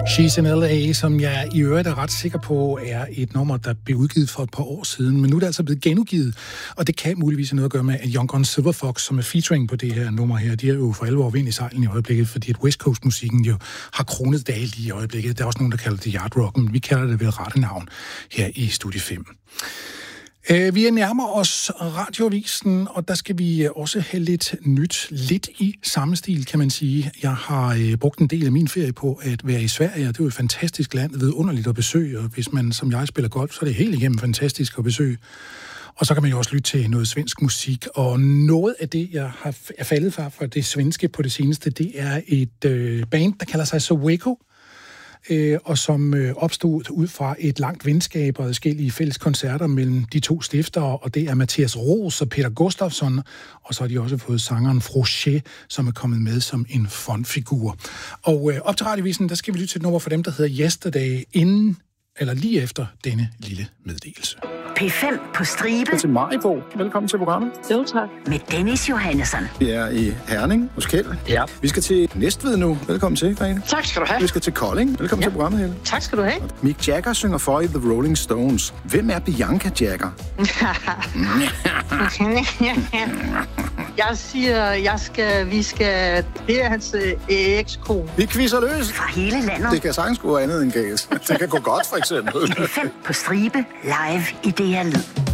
She's in L.A., som jeg i øvrigt er ret sikker på, er et nummer, der blev udgivet for et par år siden, men nu er det altså blevet genudgivet, og det kan muligvis have noget at gøre med, at Young Guns Silver Fox, som er featuring på det her nummer her, de er jo for alvor vind i sejlen i øjeblikket, fordi at West Coast-musikken jo har kronet dage lige i øjeblikket. Der er også nogen, der kalder det yard rock, men vi kalder det ved rette navn her i Studie 5. Vi er nærmer os radioavisen, og der skal vi også have lidt nyt, lidt i samme stil, kan man sige. Jeg har brugt en del af min ferie på at være i Sverige, og det er jo et fantastisk land, vidunderligt at besøge, og hvis man som jeg spiller golf, så er det helt igennem fantastisk at besøge. Og så kan man jo også lytte til noget svensk musik, og noget af det, jeg er faldet for det svenske på det seneste, det er et band, der kalder sig Soveko, og som opstod ud fra et langt venskab og adskillige fælles koncerter mellem de to stiftere, og det er Mathias Roos og Peter Gustafsson, og så har de også fået sangeren Frochet, som er kommet med som en frontfigur. Og op til radiovisen, der skal vi lytte til et nummer for dem, der hedder Yesterday, inden eller lige efter denne lille meddelelse. P5 på stribe. Til Maribo. Velkommen til programmet. Jo, tak. Med Dennis Johannesson. Vi er i Herning hos Kjeld. Ja. Vi skal til Næstved nu. Velkommen til, Grete. Tak skal du have. Vi skal til Kolding. Velkommen til programmet, Helle. Tak skal du have. Mick Jagger synger for i The Rolling Stones. Hvem er Bianca Jagger? Jeg siger, vi skal... Det er hans ekskone. Vi quizzer løs. Fra hele landet. Det kan sagtens gå andet end galt. Det kan gå godt, for eksempel. P5 på stribe. Live i DR Lyd.